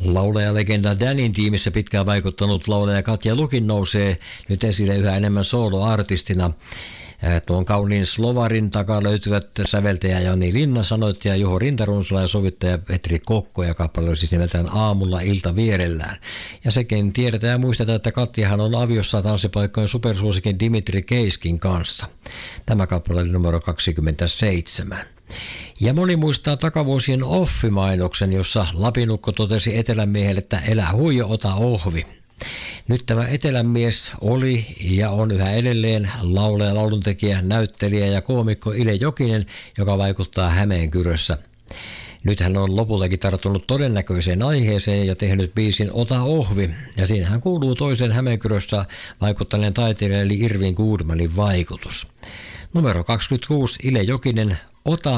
Laulajalegenda Danin tiimissä pitkään vaikuttanut laulaja Katja Lukin nousee nyt esille yhä enemmän soloartistina. Tuon kauniin slovarin takaa löytyvät säveltäjä Jani Linna, sanoittaja Juho Rintarunsala ja sovittaja Petri Kokko, ja kappale on siis nimeltään Aamulla ilta vierellään. Ja sekin tiedetään ja muistetaan, että Katjahan on aviossa tanssipaikkojen supersuosikin Dimitri Keiskin kanssa. Tämä kappale oli numero 27. Ja moni muistaa takavuosien Offi-mainoksen, jossa Lapinukko totesi Etelänmiehelle, että elä huijo, ota ohvi. Nyt tämä Etelänmies oli ja on yhä edelleen laulaja, lauluntekijä, näyttelijä ja koomikko Ile Jokinen, joka vaikuttaa Hämeenkyrössä. Nyt hän on lopultakin tarttunut todennäköiseen aiheeseen ja tehnyt biisin Ota ohvi, ja siinähän kuuluu toisen Hämeenkyrössä vaikuttaneen taiteilijan eli Irvin Goodmanin vaikutus. Numero 26, Ile Jokinen, Ota